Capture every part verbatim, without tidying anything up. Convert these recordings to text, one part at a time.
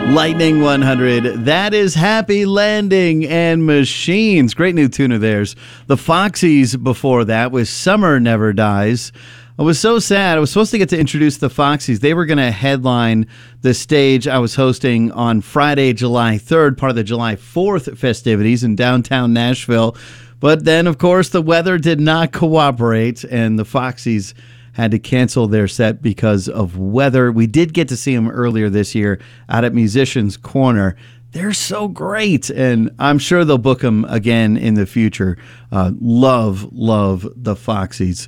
Lightning one hundred, that is Happy Landing and Machines. Great new tune of theirs. The Foxies before that was Summer Never Dies. I was so sad. I was supposed to get to introduce the Foxies. They were going to headline the stage I was hosting on Friday, July third, part of the July fourth festivities in downtown Nashville. But then, of course, the weather did not cooperate, and the Foxies had to cancel their set because of weather. We did get to see them earlier this year out at Musicians Corner. They're so great, and I'm sure they'll book them again in the future. Uh, love, love the Foxies.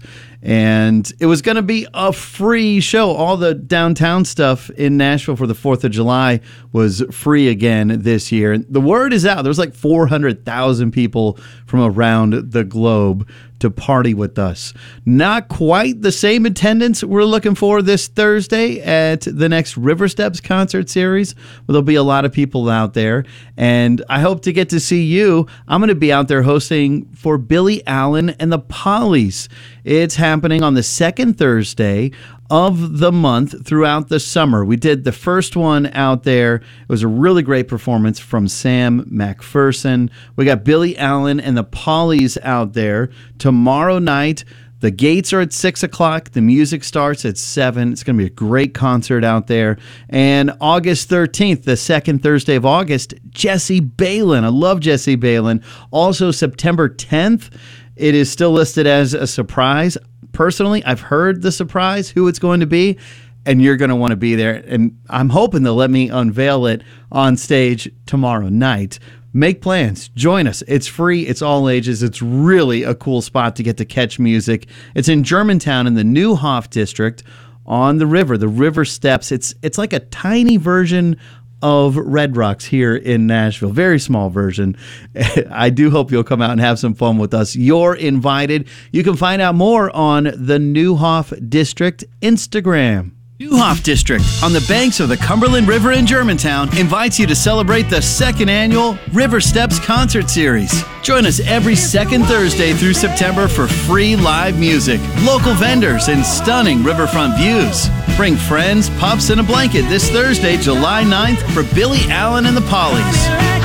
And it was going to be a free show. All the downtown stuff in Nashville for the fourth of July was free again this year. The word is out. There's like four hundred thousand people from around the globe to party with us. Not quite the same attendance we're looking for this Thursday at the next River Steps concert series. But there'll be a lot of people out there, and I hope to get to see you. I'm going to be out there hosting for Billy Allen and the Pollies. It's happening on the second Thursday of the month throughout the summer. We did the first one out there. It was a really great performance from Sam McPherson. We got Billy Allen and the Pollies out there tomorrow night. The gates are at six o'clock. The music starts at seven. It's going to be a great concert out there. And August thirteenth, the second Thursday of August, Jesse Balin. I love Jesse Balin. Also, September tenth, it is still listed as a surprise. Personally, I've heard the surprise, who it's going to be, and you're going to want to be there. And I'm hoping they'll let me unveil it on stage tomorrow night. Make plans. Join us. It's free. It's all ages. It's really a cool spot to get to catch music. It's in Germantown in the Neuhoff district on the river, the River Steps. It's it's like a tiny version of Red Rocks here in Nashville. Very small version. I do hope you'll come out and have some fun with us. You're invited. You can find out more on the Neuhoff District Instagram. Neuhoff District, on the banks of the Cumberland River in Germantown, invites you to celebrate the second annual River Steps Concert Series. Join us every second Thursday through September for free live music, local vendors, and stunning riverfront views. Bring friends, pups, and a blanket this Thursday, July ninth, for Billy Allen and the Pollies.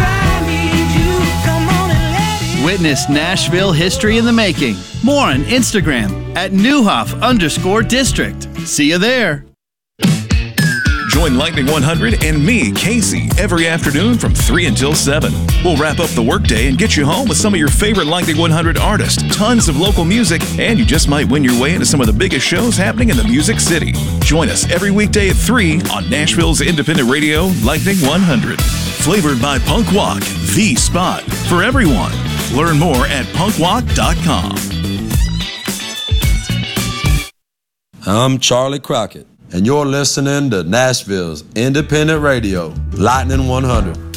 Witness Nashville history in the making. More on Instagram at Neuhoff underscore district. See you there. Join Lightning one hundred and me, Casey, every afternoon from three until seven. We'll wrap up the workday and get you home with some of your favorite Lightning one hundred artists, tons of local music, and you just might win your way into some of the biggest shows happening in the Music City. Join us every weekday at three on Nashville's independent radio, Lightning one hundred. Flavored by Punk Walk, the spot for everyone. Learn more at punk walk dot com. I'm Charlie Crockett, and you're listening to Nashville's independent radio, Lightning one hundred.